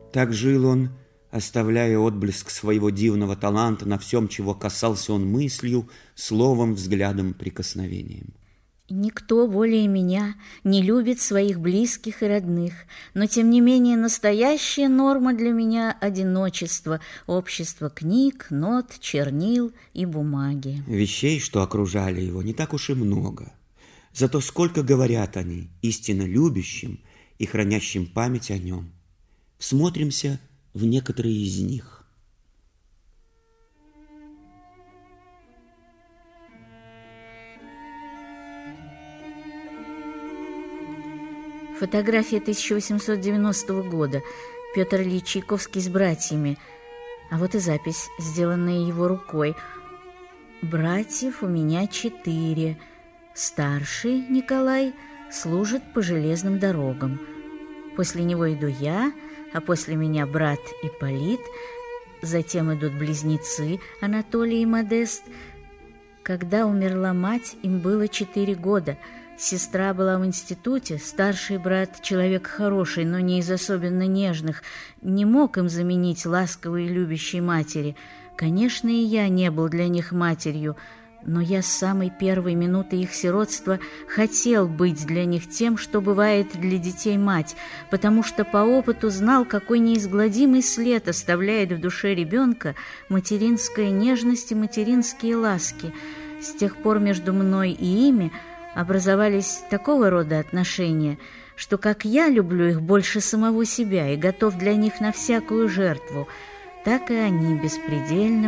Так жил он, оставляя отблеск своего дивного таланта на всем, чего касался он мыслью, словом, взглядом, прикосновением. Никто более меня не любит своих близких и родных, но, тем не менее, настоящая норма для меня – одиночество, общество книг, нот, чернил и бумаги. Вещей, что окружали его, не так уж и много. Зато сколько говорят они истинно любящим и хранящим память о нем. Всмотримся в некоторые из них. Фотография 1890 года. Петр Ильич Чайковский с братьями. А вот и запись, сделанная его рукой. «Братьев у меня 4. Старший, Николай, служит по железным дорогам. После него иду я, а после меня брат Ипполит. Затем идут близнецы Анатолий и Модест. Когда умерла мать, им было 4 года. Сестра была в институте, старший брат, человек хороший, но не из особенно нежных, не мог им заменить ласковой и любящей матери. Конечно, и я не был для них матерью, но я с самой первой минуты их сиротства хотел быть для них тем, что бывает для детей мать, потому что по опыту знал, какой неизгладимый след оставляет в душе ребенка материнская нежность и материнские ласки. С тех пор между мной и ими образовались такого рода отношения, что как я люблю их больше самого себя и готов для них на всякую жертву, так и они беспредельно